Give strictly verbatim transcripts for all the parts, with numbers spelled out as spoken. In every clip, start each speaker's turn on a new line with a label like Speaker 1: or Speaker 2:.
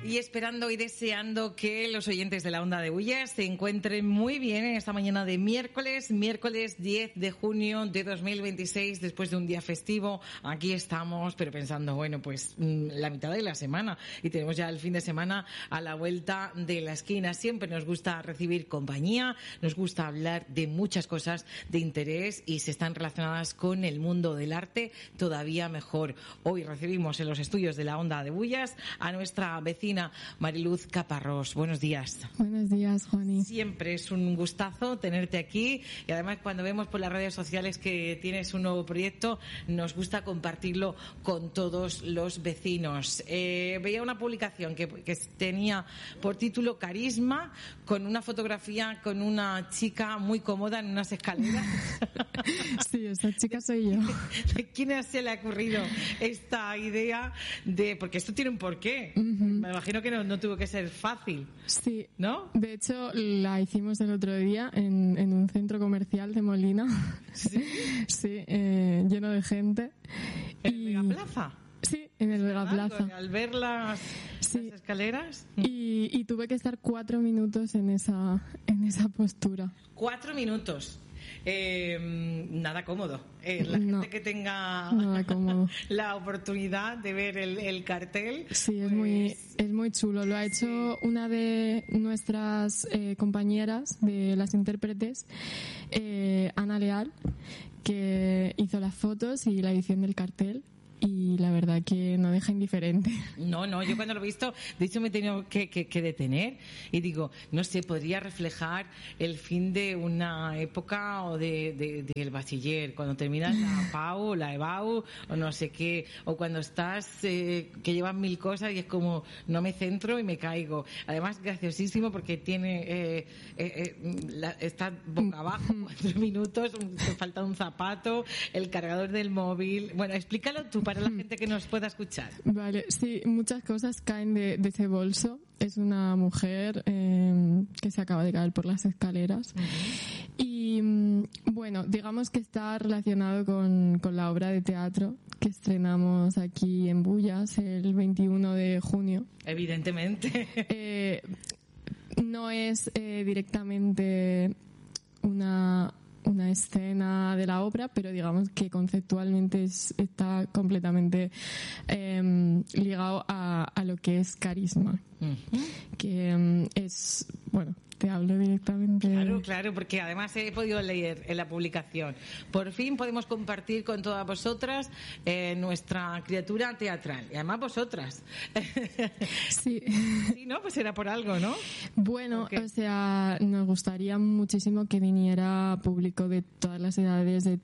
Speaker 1: Y esperando y deseando que los oyentes de la Onda de Bullas se encuentren muy bien en esta mañana de miércoles, miércoles diez de junio de dos mil veintiséis, después de un día festivo. Aquí estamos, pero pensando, bueno, pues la mitad de la semana y tenemos ya el fin de semana a la vuelta de la esquina. Siempre nos gusta recibir compañía, nos gusta hablar de muchas cosas de interés y si están relacionadas con el mundo del arte, todavía mejor. Hoy recibimos en los estudios de la Onda de Bullas a nuestra vecina Mariluz Caparrós. Buenos días.
Speaker 2: Buenos días, Juani.
Speaker 1: Siempre es un gustazo tenerte aquí y además cuando vemos por las redes sociales que tienes un nuevo proyecto, nos gusta compartirlo con todos los vecinos. Eh, veía una publicación que, que tenía por título Carisma, con una fotografía con una chica muy cómoda en unas escaleras.
Speaker 2: Sí, esa chica soy yo.
Speaker 1: ¿De quién se le ha ocurrido esta idea de, porque esto tiene un porqué? Uh-huh. Me imagino que no, no tuvo que ser fácil.
Speaker 2: Sí,
Speaker 1: ¿no?
Speaker 2: De hecho, la hicimos el otro día en, en un centro comercial de Molina. Sí, sí, eh, lleno de gente.
Speaker 1: ¿En y... el Megaplaza?
Speaker 2: Sí, en el Megaplaza.
Speaker 1: Al ver las, sí. las escaleras.
Speaker 2: Y, y tuve que estar cuatro minutos en esa, en esa postura.
Speaker 1: Cuatro minutos. Eh, nada cómodo. Eh, la
Speaker 2: no,
Speaker 1: gente que tenga
Speaker 2: nada cómodo.
Speaker 1: La oportunidad de ver el, el cartel.
Speaker 2: Sí, es
Speaker 1: pues...
Speaker 2: muy es muy chulo. Lo ha hecho sí. una de nuestras eh, compañeras de las intérpretes, eh, Ana Leal, que hizo las fotos y la edición del cartel. Y la verdad que no deja indiferente.
Speaker 1: No, no, yo cuando lo he visto, de hecho me he tenido que, que, que detener y digo, no sé, podría reflejar el fin de una época o de, de, del bachiller, cuando terminas la PAU, la EBAU o no sé qué, o cuando estás, eh, que llevas mil cosas y es como, no me centro y me caigo. Además, graciosísimo porque tiene, eh, eh, eh, la, está boca abajo, cuatro minutos, te falta un zapato, el cargador del móvil. Bueno, explícalo tú para la gente que nos pueda escuchar.
Speaker 2: Vale, sí, muchas cosas caen de, de ese bolso. Es una mujer eh, que se acaba de caer por las escaleras. Uh-huh. Y bueno, digamos que está relacionado con, con la obra de teatro que estrenamos aquí en Bullas el veintiuno de junio.
Speaker 1: Evidentemente.
Speaker 2: Eh, no es eh, directamente una... una escena de la obra, pero digamos que conceptualmente es, está completamente eh, ligado a, a lo que es carisma. Uh-huh. Que um, es, bueno, te hablo directamente.
Speaker 1: Claro, claro, porque además he podido leer en la publicación. Por fin podemos compartir con todas vosotras eh, nuestra criatura teatral. Y además vosotras.
Speaker 2: Sí.
Speaker 1: Sí, ¿no? Pues era por algo, ¿no?
Speaker 2: Bueno, okay. O sea, nos gustaría muchísimo que viniera público de todas las edades, de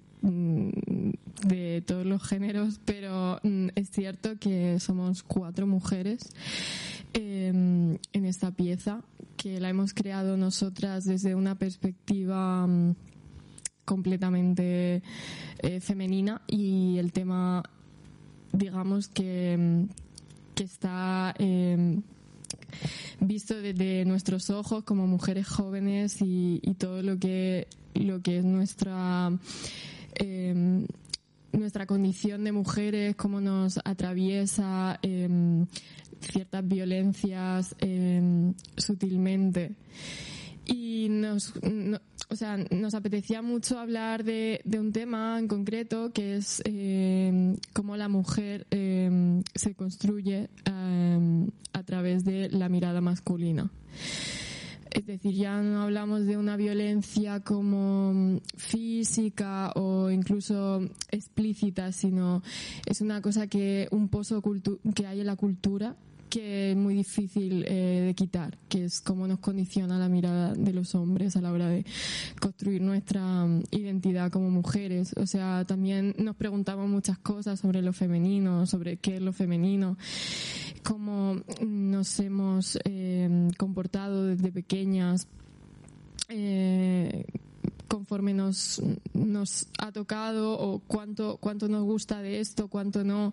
Speaker 2: de todos los géneros, pero es cierto que somos cuatro mujeres eh, en esta pieza, que la hemos creado nosotras desde una perspectiva um, completamente eh, femenina, y el tema, digamos que, que está eh, visto desde nuestros ojos como mujeres jóvenes, y, y todo lo que lo que es nuestra Eh, nuestra condición de mujeres, cómo nos atraviesa eh, ciertas violencias eh, sutilmente. Y nos, no, o sea, nos apetecía mucho hablar de, de un tema en concreto, que es eh, cómo la mujer eh, se construye eh, a través de la mirada masculina. Es decir, ya no hablamos de una violencia como física o incluso explícita, sino es una cosa que, un pozo cultu- que hay en la cultura, que es muy difícil eh, de quitar, que es cómo nos condiciona la mirada de los hombres a la hora de construir nuestra identidad como mujeres. O sea, también nos preguntamos muchas cosas sobre lo femenino, sobre qué es lo femenino, cómo nos hemos eh, comportado desde pequeñas, eh, conforme nos nos ha tocado, o cuánto cuánto nos gusta de esto, cuánto no.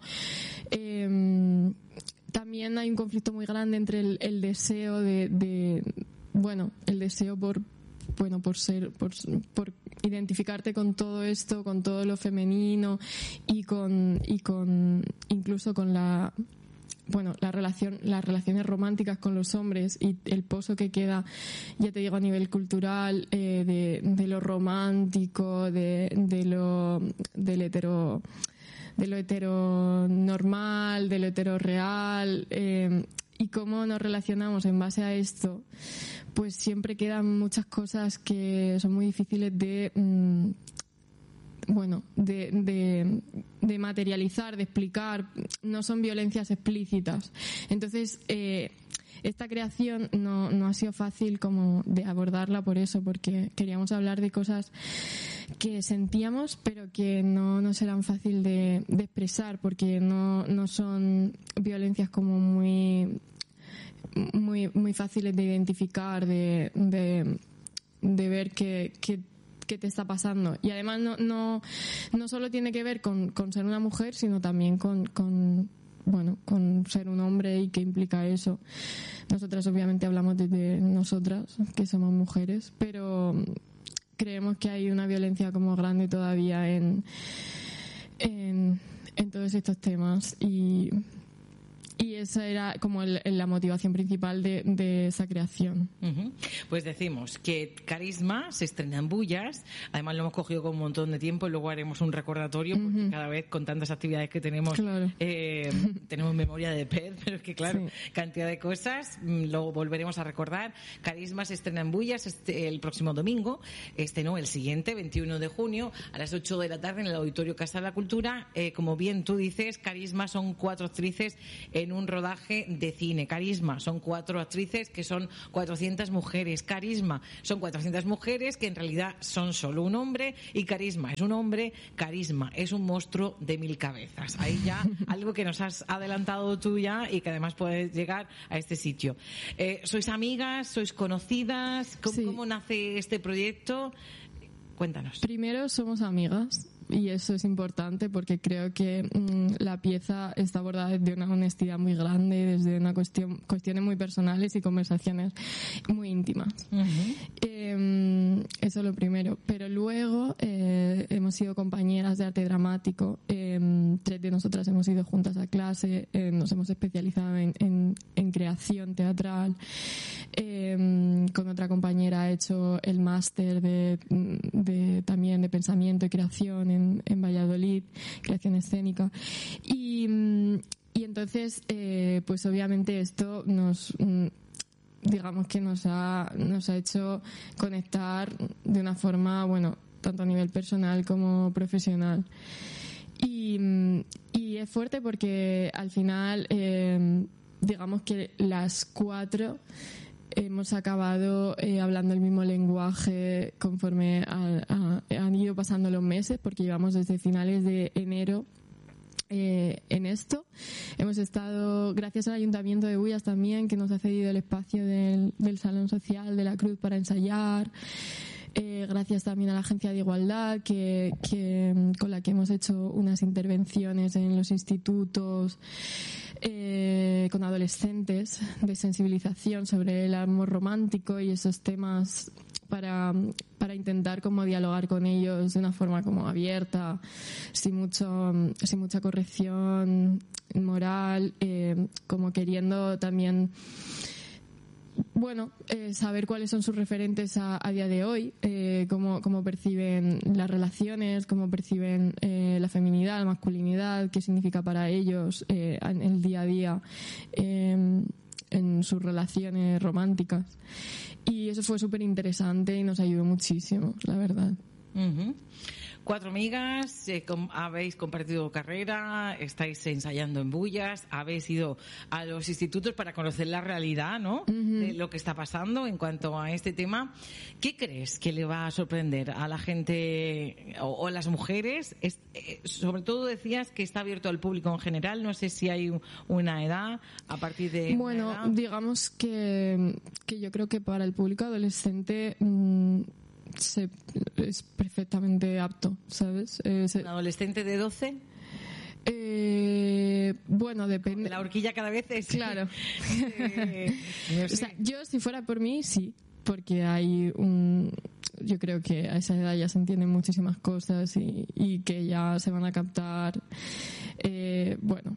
Speaker 2: Eh, también hay un conflicto muy grande entre el, el deseo de, de, bueno, el deseo por, bueno, por ser, por, por identificarte con todo esto, con todo lo femenino y con, y con, incluso con la bueno, la relación, las relaciones románticas con los hombres y el pozo que queda, ya te digo, a nivel cultural, eh, de, de lo romántico, de, de lo, del hetero, de lo heteronormal, de lo heteroreal, eh, y cómo nos relacionamos en base a esto, pues siempre quedan muchas cosas que son muy difíciles de, mmm, bueno, de, de, de materializar, de explicar. No son violencias explícitas. Entonces, eh, esta creación no, no ha sido fácil como de abordarla por eso, porque queríamos hablar de cosas que sentíamos, pero que no nos eran fácil de, de expresar, porque no, no son violencias como muy, muy, muy fáciles de identificar, de, de, de ver que, que qué te está pasando. Y además no, no, no solo tiene que ver con, con ser una mujer, sino también con, con, bueno, con ser un hombre y qué implica eso. Nosotras obviamente hablamos desde nosotras, que somos mujeres, pero creemos que hay una violencia como grande todavía en, en, en todos estos temas, y Y esa era como el, la motivación principal de, de esa creación.
Speaker 1: Uh-huh. Pues decimos que Carisma se estrena en Bullas. Además lo hemos cogido con un montón de tiempo y luego haremos un recordatorio, uh-huh, porque cada vez con tantas actividades que tenemos, claro, eh, tenemos memoria de pez, pero es que claro, sí, cantidad de cosas, lo volveremos a recordar. Carisma se estrena en Bullas este, el próximo domingo, este no, el siguiente, veintiuno de junio, a las ocho de la tarde en el Auditorio Casa de la Cultura. Eh, como bien tú dices, Carisma son cuatro actrices en un rodaje de cine. Carisma son cuatro actrices que son cuatrocientas mujeres. Carisma son cuatrocientas mujeres que en realidad son solo un hombre, y Carisma es un hombre. Carisma es un monstruo de mil cabezas. Ahí ya algo que nos has adelantado tú ya y que además puedes llegar a este sitio. Eh, ¿Sois amigas? ¿Sois conocidas? ¿Cómo, sí, cómo nace este proyecto? Cuéntanos.
Speaker 2: Primero somos amigas. Y eso es importante porque creo que mmm, la pieza está abordada desde una honestidad muy grande, desde una cuestión, cuestiones muy personales y conversaciones muy íntimas. Uh-huh. Eh, eso es lo primero. Pero luego eh, hemos sido compañeras de arte dramático. Eh, tres de nosotras hemos ido juntas a clase, eh, nos hemos especializado en, en, en creación teatral. Eh, con otra compañera he hecho el máster de, de, también de pensamiento y creación en En, en Valladolid, creación escénica, y, y entonces eh, pues obviamente esto nos, digamos que nos ha nos ha hecho conectar de una forma, bueno, tanto a nivel personal como profesional, y, y es fuerte porque al final eh, digamos que las cuatro hemos acabado eh, hablando el mismo lenguaje conforme a, a, han ido pasando los meses, porque llevamos desde finales de enero eh, en esto. Hemos estado, gracias al Ayuntamiento de Bullas también, que nos ha cedido el espacio del, del Salón Social de la Cruz para ensayar. Eh, gracias también a la Agencia de Igualdad, que, que con la que hemos hecho unas intervenciones en los institutos eh, con adolescentes de sensibilización sobre el amor romántico y esos temas para, para intentar como dialogar con ellos de una forma como abierta, sin mucho, sin mucha corrección moral, eh, como queriendo también, bueno, eh, saber cuáles son sus referentes a, a día de hoy, eh, cómo, cómo perciben las relaciones, cómo perciben eh, la feminidad, la masculinidad, qué significa para ellos eh, en el día a día, eh, en sus relaciones románticas. Y eso fue súper interesante y nos ayudó muchísimo, la verdad.
Speaker 1: Uh-huh. Cuatro amigas, eh, com- habéis compartido carrera, estáis ensayando en Bullas, habéis ido a los institutos para conocer la realidad, ¿no? Uh-huh. De lo que está pasando en cuanto a este tema. ¿Qué crees que le va a sorprender a la gente o, o a las mujeres? Es, eh, sobre todo decías que está abierto al público en general, no sé si hay una edad a partir de...
Speaker 2: Bueno, digamos que, que yo creo que para el público adolescente... Mmm, Se, es perfectamente apto, ¿sabes? Eh, se,
Speaker 1: ¿Un adolescente de doce?
Speaker 2: Eh, bueno, depende.
Speaker 1: La horquilla cada vez es...
Speaker 2: Claro.
Speaker 1: eh, no sé.
Speaker 2: O sea, yo, si fuera por mí, sí. Porque hay un... Yo creo que a esa edad ya se entienden muchísimas cosas y, y que ya se van a captar, eh, bueno,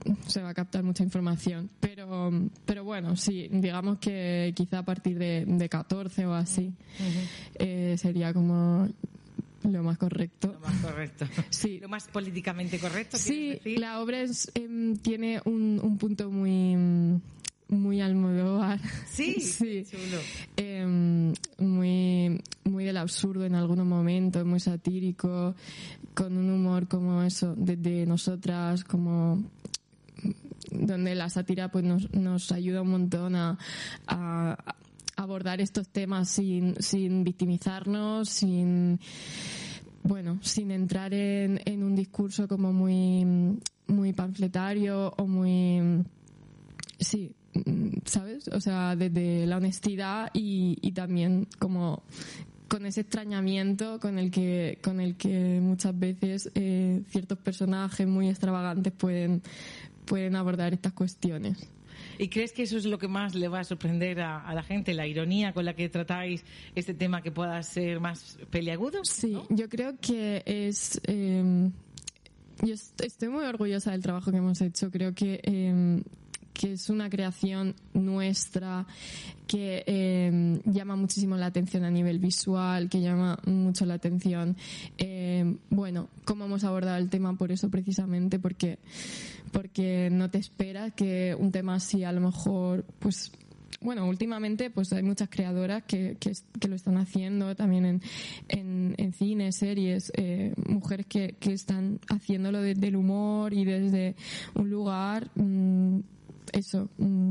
Speaker 2: se va a captar mucha información. Pero, pero bueno, sí, digamos que quizá a partir de, de catorce o así uh-huh. eh, sería como lo más correcto.
Speaker 1: Lo más correcto.
Speaker 2: Sí.
Speaker 1: Lo más políticamente correcto.
Speaker 2: Sí,
Speaker 1: decir?
Speaker 2: La obra es, eh, tiene un, un punto muy muy Almodóvar.
Speaker 1: Sí,
Speaker 2: sí.
Speaker 1: Chulo.
Speaker 2: Eh, muy muy del absurdo en algunos momentos, muy satírico, con un humor como eso, desde nosotras, como donde la sátira pues nos, nos ayuda un montón a, a abordar estos temas sin, sin victimizarnos, sin bueno, sin entrar en, en un discurso como muy muy panfletario o muy sí, ¿sabes? O sea, desde la honestidad y, y también como con ese extrañamiento con el que con el que muchas veces eh, ciertos personajes muy extravagantes pueden pueden abordar estas cuestiones.
Speaker 1: ¿Y crees que eso es lo que más le va a sorprender a, a la gente, la ironía con la que tratáis este tema que pueda ser más peliagudo?
Speaker 2: Sí,
Speaker 1: ¿no?
Speaker 2: Yo creo que es... Eh, yo estoy muy orgullosa del trabajo que hemos hecho. Creo que... Eh, que es una creación nuestra que eh, llama muchísimo la atención a nivel visual, que llama mucho la atención, eh, bueno, cómo hemos abordado el tema por eso precisamente, porque porque no te esperas que un tema así a lo mejor, pues bueno, últimamente pues hay muchas creadoras que, que, que lo están haciendo también en, en, en cine, series, eh, mujeres que, que están haciéndolo desde el humor y desde un lugar... Mmm, eso,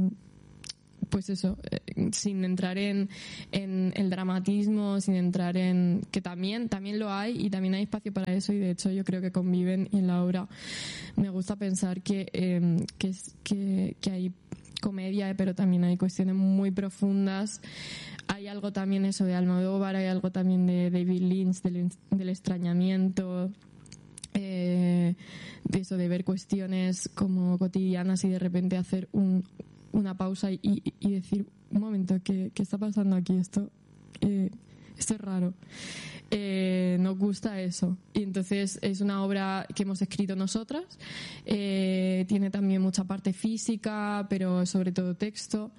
Speaker 2: pues eso, sin entrar en, en el dramatismo, sin entrar en... que también también lo hay y también hay espacio para eso y de hecho yo creo que conviven y en la obra me gusta pensar que, eh, que, es, que, que hay comedia, pero también hay cuestiones muy profundas. Hay algo también eso de Almodóvar, hay algo también de David Lynch, del, del extrañamiento... Eh, de eso, de ver cuestiones como cotidianas y de repente hacer un, una pausa y, y decir, un momento, ¿qué, qué está pasando aquí? Esto, eh, esto es raro. Eh, nos gusta eso. Y entonces es una obra que hemos escrito nosotras. Eh, tiene también mucha parte física, pero sobre todo texto.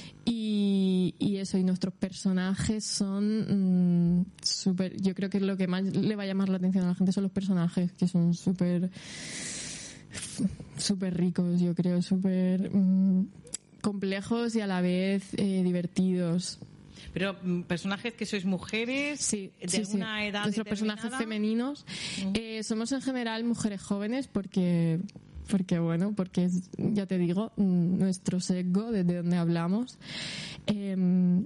Speaker 2: Y, y eso, y nuestros personajes son mmm, súper, yo creo que lo que más le va a llamar la atención a la gente son los personajes, que son súper súper ricos, yo creo, súper mmm, complejos y a la vez eh, divertidos.
Speaker 1: Pero personajes que sois mujeres,
Speaker 2: sí,
Speaker 1: de
Speaker 2: sí,
Speaker 1: alguna
Speaker 2: sí.
Speaker 1: edad
Speaker 2: Nuestros personajes femeninos uh-huh. eh, somos en general mujeres jóvenes porque porque bueno, porque es, ya te digo, nuestro sesgo desde donde hablamos, eh,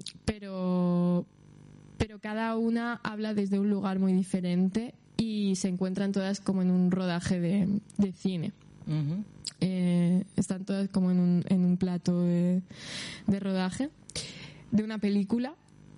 Speaker 2: pero pero cada una habla desde un lugar muy diferente y se encuentran todas como en un rodaje de, de cine. Uh-huh. Eh, están todas como en un, en un plato de, de rodaje de una película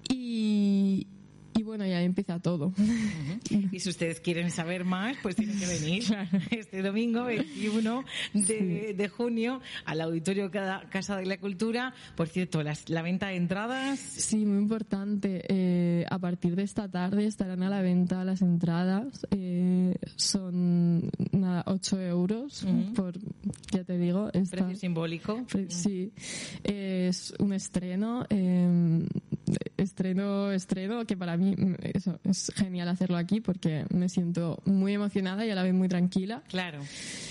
Speaker 2: y Y bueno, ya empieza todo.
Speaker 1: Uh-huh. Y si ustedes quieren saber más, pues tienen que venir claro. este domingo veintiuno de, sí. de junio al Auditorio Casa de la Cultura. Por cierto, las, la venta de entradas...
Speaker 2: Sí, muy importante. Eh, a partir de esta tarde estarán a la venta las entradas. Eh, son nada, ocho euros uh-huh. por, ya te digo... Esta,
Speaker 1: precio simbólico.
Speaker 2: Pre, sí. Eh, es un estreno... Eh, estreno, estreno que para mí eso, es genial hacerlo aquí porque me siento muy emocionada y a la vez muy tranquila.
Speaker 1: Claro.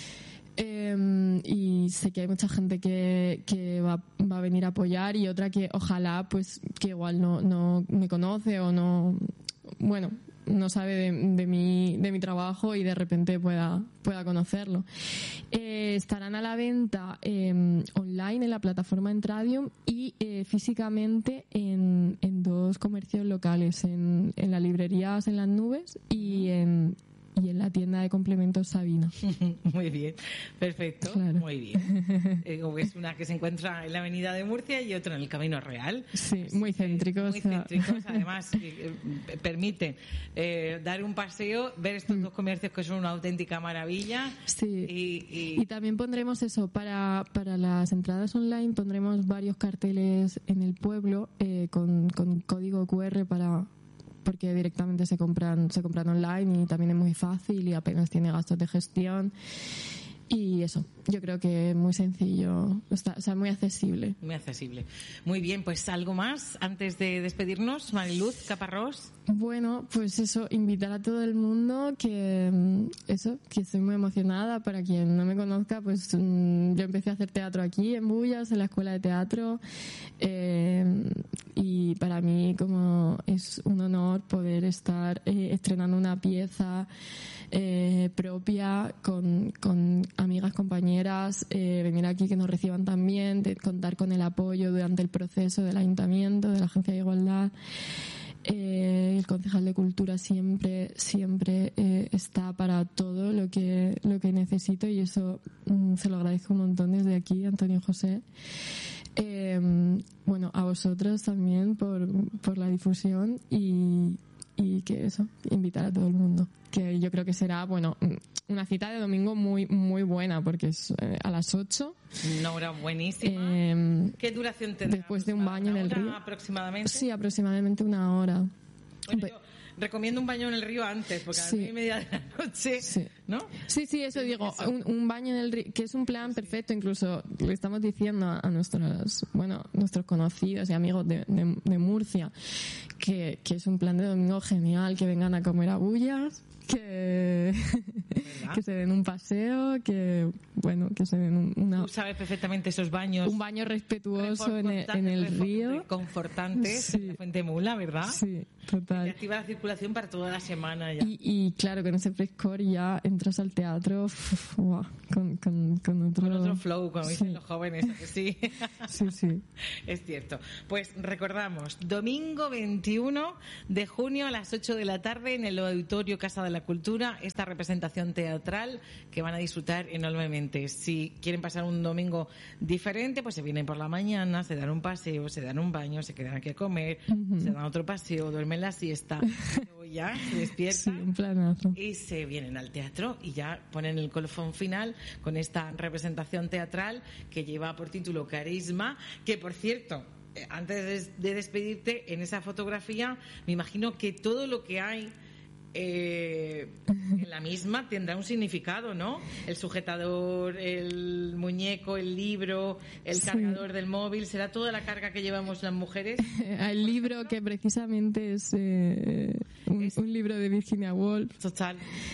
Speaker 2: Eh, y sé que hay mucha gente que, que va, va a venir a apoyar y otra que ojalá pues que igual no, no me conoce o no, bueno, no sabe de, de mi de mi trabajo y de repente pueda pueda conocerlo. Eh, estarán a la venta eh, online en la plataforma Entradium y eh, físicamente en, en dos comercios locales, en, en las librerías En las Nubes y en y en la tienda de complementos Sabina.
Speaker 1: Muy bien, perfecto, claro. Muy bien. Eh, es una que se encuentra en la avenida de Murcia y otra en el Camino Real.
Speaker 2: Sí, Así muy céntricos.
Speaker 1: Muy céntricos, además eh, permiten eh, dar un paseo, ver estos mm. dos comercios que son una auténtica maravilla.
Speaker 2: Sí,
Speaker 1: y, y...
Speaker 2: y también pondremos eso, para, para las entradas online pondremos varios carteles en el pueblo eh, con, con código cu erre para... porque directamente se compran se compran online y también es muy fácil y apenas tiene gastos de gestión y eso, yo creo que es muy sencillo, está, o sea, muy accesible.
Speaker 1: Muy accesible. Muy bien, pues algo más antes de despedirnos, Mariluz Caparrós.
Speaker 2: Bueno, pues eso, invitar a todo el mundo que eso, que estoy muy emocionada. Para quien no me conozca, pues yo empecé a hacer teatro aquí en Bullas, en la Escuela de Teatro, eh, y para mí como es un honor poder estar eh, estrenando una pieza eh, propia con, con amigas, compañeras, eh, venir aquí que nos reciban también, de contar con el apoyo durante el proceso del Ayuntamiento, de la Agencia de Igualdad. Eh, el concejal de Cultura siempre siempre eh, está para todo lo que lo que necesito, y eso mm, se lo agradezco un montón desde aquí, Antonio José. Eh, bueno, a vosotros también por, por la difusión, y, y que eso, invitar a todo el mundo, que yo creo que será, bueno, una cita de domingo muy muy buena, porque es eh, a las ocho.
Speaker 1: Una hora buenísima.
Speaker 2: Eh,
Speaker 1: ¿Qué duración tendrá?
Speaker 2: Después de un baño en el río.
Speaker 1: ¿Aproximadamente?
Speaker 2: Sí, aproximadamente una hora.
Speaker 1: Bueno, yo recomiendo un baño en el río antes, porque a las
Speaker 2: sí.
Speaker 1: nueve y media de la noche,
Speaker 2: sí.
Speaker 1: ¿no?
Speaker 2: Sí, sí, eso digo, eso. Un, un baño en el río, que es un plan perfecto, incluso le estamos diciendo a, a nuestros, bueno, nuestros conocidos y amigos de, de, de Murcia, que, que es un plan de domingo genial, que vengan a comer a Bullas, que, que se den un paseo, que bueno, que se den un, una...
Speaker 1: Tú sabes perfectamente esos baños.
Speaker 2: Un baño respetuoso en el, en el río.
Speaker 1: Confortantes, sí. En la Fuente Mula, ¿verdad?
Speaker 2: Sí, total.
Speaker 1: Que activa la circulación para toda la semana ya.
Speaker 2: Y, y claro, con ese frescor ya entras al teatro uf, wow, con, con, con, otro...
Speaker 1: con otro flow, como dicen
Speaker 2: sí.
Speaker 1: los jóvenes, que sí.
Speaker 2: Sí, sí.
Speaker 1: Es cierto. Pues recordamos, domingo veintiuno de junio a las ocho de la tarde en el Auditorio Casa de la Cultura, esta representación teatral que van a disfrutar enormemente. Si quieren pasar un domingo diferente, pues se vienen por la mañana, se dan un paseo, se dan un baño, se quedan aquí a comer, uh-huh. se dan otro paseo, duermen la siesta, luego ya se despiertan,
Speaker 2: sí, un planazo.
Speaker 1: Y se vienen al teatro y ya ponen el colofón final con esta representación teatral que lleva por título Carisma, que por cierto, antes de despedirte, en esa fotografía me imagino que todo lo que hay Eh, en la misma tendrá un significado, ¿no? El sujetador, el muñeco, el libro, el sí. cargador del móvil, ¿será toda la carga que llevamos las mujeres?
Speaker 2: El libro, que precisamente es, eh, un, es un libro de Virginia Woolf.
Speaker 1: Total.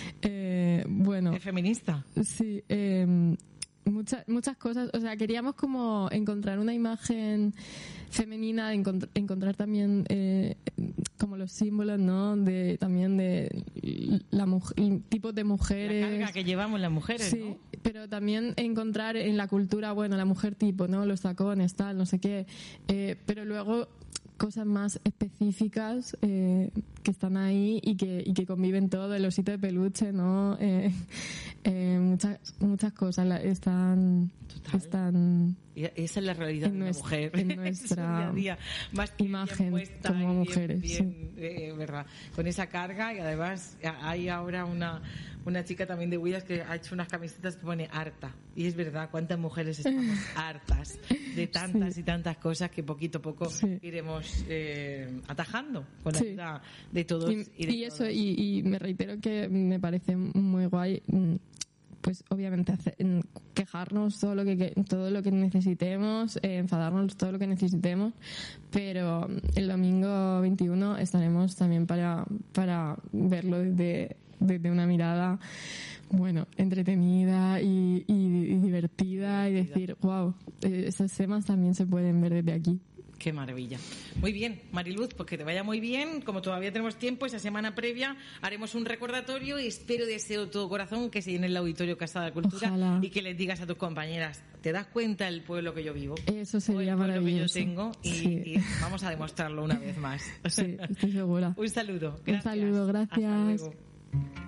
Speaker 2: Eh, bueno.
Speaker 1: ¿Es feminista?
Speaker 2: Sí. Eh, muchas muchas cosas. O sea, queríamos como encontrar una imagen femenina, encont- encontrar también eh, como los símbolos, ¿no? De también de la mujer, tipos de mujeres.
Speaker 1: La carga que llevamos las mujeres,
Speaker 2: sí,
Speaker 1: ¿no?
Speaker 2: Pero también encontrar en la cultura, bueno, la mujer tipo, ¿no? Los tacones, tal, no sé qué. Eh, pero luego cosas más específicas eh, que están ahí y que, y que conviven todo, el osito de peluche, ¿no? Eh, eh, muchas muchas cosas la, están
Speaker 1: Total. están y esa es la realidad de una
Speaker 2: nuestra,
Speaker 1: mujer
Speaker 2: en nuestra
Speaker 1: día a día, más
Speaker 2: imagen
Speaker 1: puesta,
Speaker 2: como
Speaker 1: bien,
Speaker 2: mujeres,
Speaker 1: bien,
Speaker 2: sí.
Speaker 1: eh, verdad, con esa carga. Y además hay ahora una una chica también de Huillas que ha hecho unas camisetas que pone harta, y es verdad, cuántas mujeres estamos hartas de tantas sí. y tantas cosas que poquito a poco sí. iremos eh, atajando con la sí. ayuda de todos
Speaker 2: y,
Speaker 1: y, de
Speaker 2: y eso
Speaker 1: todos.
Speaker 2: Y, y me reitero que me parece muy guay, pues obviamente hacer, quejarnos todo lo que todo lo que necesitemos, eh, enfadarnos todo lo que necesitemos, pero el domingo veintiuno estaremos también para para verlo desde desde una mirada, bueno, entretenida y, y, y divertida, y decir, wow, esos temas también se pueden ver desde aquí.
Speaker 1: Qué maravilla. Muy bien, Mariluz, pues que te vaya muy bien. Como todavía tenemos tiempo, esa semana previa haremos un recordatorio y espero, deseo de todo corazón que se llene el Auditorio Casa de la Cultura.
Speaker 2: Ojalá.
Speaker 1: Y que les digas a tus compañeras, ¿te das cuenta del pueblo que yo vivo?
Speaker 2: Eso sería
Speaker 1: o el
Speaker 2: maravilloso.
Speaker 1: Que yo tengo y,
Speaker 2: sí.
Speaker 1: y vamos a demostrarlo una vez más.
Speaker 2: Sí, estoy segura.
Speaker 1: Un saludo.
Speaker 2: Gracias. Un saludo, gracias.
Speaker 1: Hasta luego.